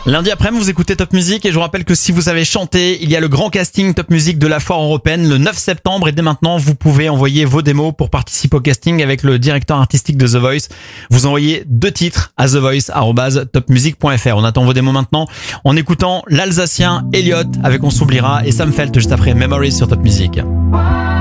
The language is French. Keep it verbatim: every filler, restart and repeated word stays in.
Lundi après-midi, vous écoutez Top Music et je vous rappelle que si vous avez chanté, il y a le grand casting Top Music de la foire européenne le neuf septembre et dès maintenant, vous pouvez envoyer vos démos pour participer au casting avec le directeur artistique de The Voice. Vous envoyez deux titres à the voice arobase top music point f r. On attend vos démos maintenant en écoutant l'Alsacien Elliott avec On s'oubliera et Sam Felt juste après Memories sur Top Music.